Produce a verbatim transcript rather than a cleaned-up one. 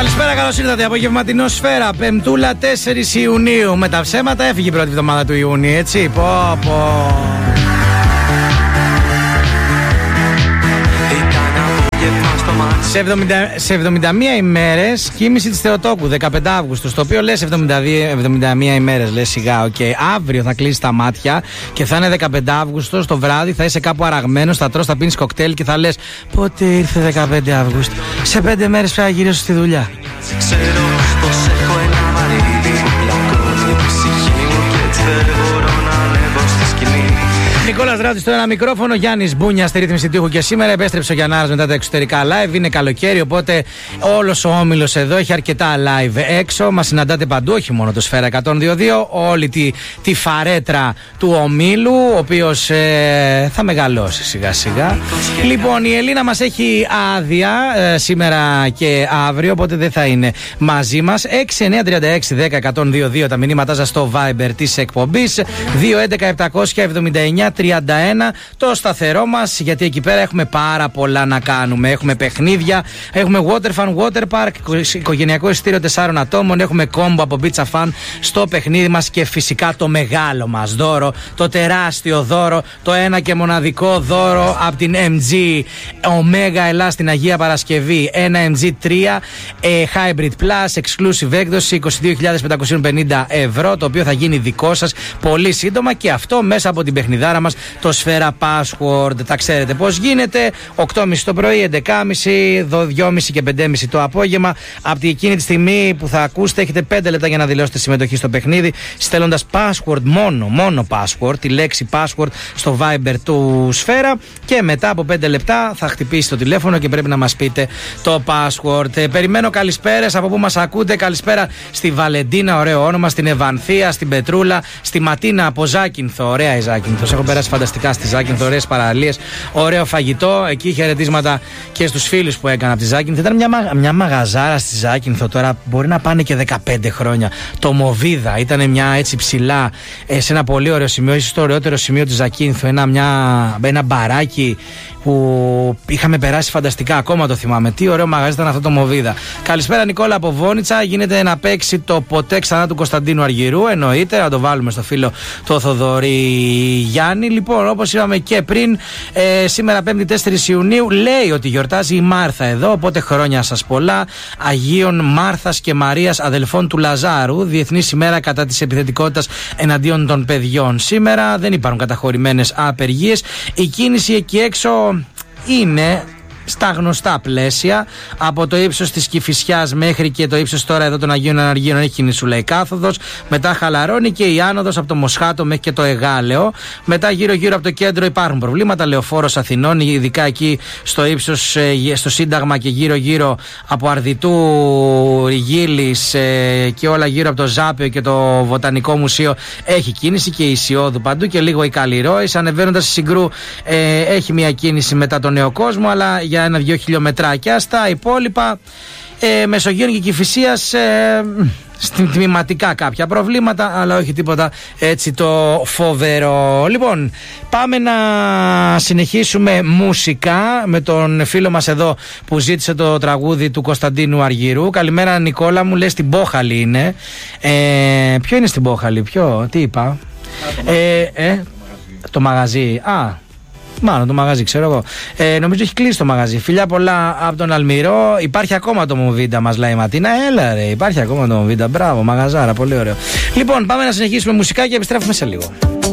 Καλησπέρα, καλώς ήρθατε. Απογευματινό Σφαίρα, Πεμπτούλα τέσσερις Ιουνίου. Με τα ψέματα έφυγε η πρώτη εβδομάδα του Ιούνιου, έτσι. Πω, πω. Σε, εβδομήντα, σε εβδομήντα μία ημέρες κοίμηση της Θεοτόκου, δεκαπέντε Αυγούστου. Το οποίο λες εβδομήντα δύο, εβδομήντα μία ημέρες, λες σιγά, οκ. Okay. Αύριο θα κλείσεις τα μάτια και θα είναι δεκαπέντε Αυγούστου. Το βράδυ θα είσαι κάπου αραγμένος, θα τρως, θα πίνεις κοκτέιλ και θα λες πότε ήρθε δεκαπέντε Αυγούστου. Σε πέντε μέρες πρέπει να γυρίσω στη δουλειά. Νικόλας Δράτης στο ένα μικρόφωνο, Γιάννης Μπούνια στη ρύθμιση τείχου και σήμερα επέστρεψε ο Γιαννάρας μετά τα εξωτερικά live. Είναι καλοκαίρι, οπότε όλος ο όμιλος εδώ έχει αρκετά live έξω. Μας συναντάτε παντού, όχι μόνο το Σφαίρα εκατόν δύο δύο, όλη τη, τη φαρέτρα του ομίλου, ο οποίος ε, θα μεγαλώσει σιγά σιγά. Λοιπόν, η Ελίνα μας έχει άδεια ε, σήμερα και αύριο, οπότε δεν θα είναι μαζί μας. έξι εννιά τρία έξι δέκα εκατόν δύο δύο τα μηνύματά σας στο Viber της εκπομπής. δύο έντεκα επτακόσια εβδομήντα εννιά τριάντα ένα το σταθερό μας, γιατί εκεί πέρα έχουμε πάρα πολλά να κάνουμε. Έχουμε παιχνίδια, έχουμε Waterfun Water Park, οικογενειακό εισιτήριο τεσσάρων ατόμων, έχουμε κόμπο από Pizza Fun στο παιχνίδι μας και φυσικά το μεγάλο μας δώρο, το τεράστιο δώρο, το ένα και μοναδικό δώρο από την εμ τζι Omega Ελλάς στην Αγία Παρασκευή. Ένα εμ τζι τρία ε, Hybrid Plus, exclusive έκδοση, είκοσι δύο χιλιάδες πεντακόσια πενήντα ευρώ, το οποίο θα γίνει δικό σας πολύ σύντομα, και αυτό μέσα από την παιχνιδάρα μας, το Σφαίρα Password. Τα ξέρετε πώς γίνεται. οκτώ και μισή το πρωί, έντεκα και μισή, δυόμιση και πέντε και μισή το απόγευμα. Από την εκείνη τη στιγμή που θα ακούσετε, έχετε πέντε λεπτά για να δηλώσετε συμμετοχή στο παιχνίδι, στέλνοντας password, μόνο, μόνο password, τη λέξη password στο Viber του Σφαίρα, και μετά από πέντε λεπτά θα χτυπήσει το τηλέφωνο και πρέπει να μας πείτε το password. Ε, περιμένω καλησπέρες από που μας ακούτε. Καλησπέρα στη Βαλεντίνα, ωραίο όνομα, στην Ευανθία, στην Πετρούλα, στη Ματίνα από Ζάκυνθο. Ωραία η Ζάκυνθος. Έχω περάσει φανταστικά στη Ζάκυνθο, ωραίες παραλίες, ωραίο φαγητό. Εκεί χαιρετίσματα και στους φίλους που έκανα από τη Ζάκυνθο. Ήταν μια, μια μαγαζάρα στη Ζάκυνθο, τώρα μπορεί να πάνε και δεκαπέντε χρόνια. Το Μοβίδα ήταν μια έτσι ψηλά, σε ένα πολύ ωραίο σημείο, ίσως το ωραιότερο σημείο της Ζάκυνθο. Ένα, μια, ένα μπαράκι που είχαμε περάσει φανταστικά, ακόμα το θυμάμαι. Τι ωραίο μαγαζί ήταν αυτό το Μοβίδα. Καλησπέρα Νικόλα από Βόνιτσα. Γίνεται να παίξει το ποτέ ξανά του Κωνσταντίνου Αργυρού. Εννοείται, να το βάλουμε στο φίλο του Θοδωρή Γιάννη. Λοιπόν, όπως είπαμε και πριν, ε, σήμερα πέμπτη τέσσερις Ιουνίου λέει ότι γιορτάζει η Μάρθα εδώ, οπότε χρόνια σας πολλά. Αγίων Μάρθας και Μαρίας, αδελφών του Λαζάρου. Διεθνής ημέρα κατά της επιθετικότητας εναντίον των παιδιών. Σήμερα δεν υπάρχουν καταχωρημένες απεργίες. Η κίνηση εκεί έξω είναι στα γνωστά πλαίσια, από το ύψος της Κηφισιάς μέχρι και το ύψος τώρα εδώ των Αγίων Αναργίων έχει κινησούλα η κάθοδος. Μετά χαλαρώνει και η άνοδος από το Μοσχάτο μέχρι και το Εγάλεο. Μετά γύρω-γύρω από το κέντρο υπάρχουν προβλήματα. Λεωφόρος Αθηνών, ειδικά εκεί στο ύψος, στο Σύνταγμα και γύρω-γύρω από Αρδιτού, Ριγίλης και όλα γύρω από το Ζάπιο και το Βοτανικό Μουσείο έχει κίνηση, και η Ισιώδου παντού και λίγο η Καλλιρόης. Ανεβαίνοντας η Συγκρού ε, έχει μια κίνηση μετά τον Νέο Κόσμο, αλλά για ένα-δυο χιλιομετράκια. Στα υπόλοιπα ε, Μεσογείων και Κηφισίας ε, τμηματικά κάποια προβλήματα, αλλά όχι τίποτα έτσι το φοβερό. Λοιπόν, πάμε να συνεχίσουμε μουσικά με τον φίλο μας εδώ που ζήτησε το τραγούδι του Κωνσταντίνου Αργυρού. Καλημέρα Νικόλα μου, λες στην Πόχαλη είναι. ε, Ποιο είναι στην Πόχαλη, ποιο, τι είπα? ε, ε, Το μαγαζί, α Μάλλον το μαγαζί, ξέρω εγώ. Ε, νομίζω έχει κλείσει το μαγαζί. Φιλιά πολλά από τον Αλμυρό. Υπάρχει ακόμα το Μοβίντα, μας λέει η Ματίνα. Έλα ρε, υπάρχει ακόμα το Μοβίντα. Μπράβο, μαγαζάρα, πολύ ωραίο. Λοιπόν, πάμε να συνεχίσουμε μουσικά και επιστρέφουμε σε λίγο.